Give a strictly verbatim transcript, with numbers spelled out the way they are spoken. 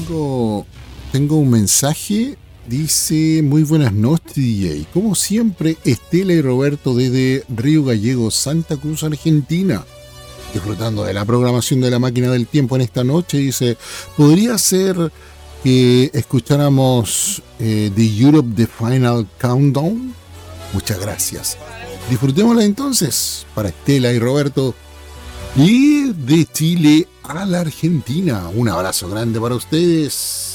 tengo, tengo un mensaje. Dice, muy buenas noches, D J. Como siempre, Estela y Roberto desde Río Gallegos, Santa Cruz, Argentina. Disfrutando de la programación de la máquina del tiempo en esta noche. Dice, ¿podría ser que escucháramos eh, The Europe The Final Countdown? Muchas gracias. Disfrutémosla entonces para Estela y Roberto. Y de Chile a la Argentina. Un abrazo grande para ustedes.